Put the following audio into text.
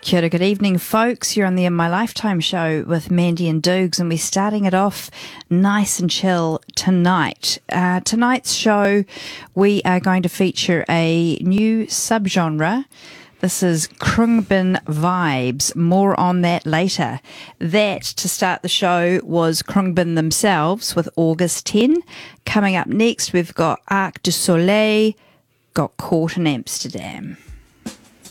Kia ora, good evening, folks. You're on the In My Lifetime show with Mandy and Doogs, and we're starting it off nice and chill tonight. Tonight's show, we are going to feature a new subgenre. This is Khruangbin Vibes. More on that later. That, to start the show, was Khruangbin themselves with August 10. Coming up next, we've got Arc du Soleil, got Caught in Amsterdam.